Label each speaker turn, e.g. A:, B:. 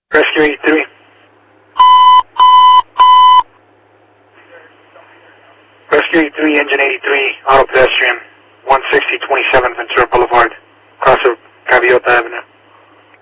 A: Rescue 83. Rescue 83, engine 83, auto pedestrian, 16027 Ventura Boulevard, across of Gaviota Avenue.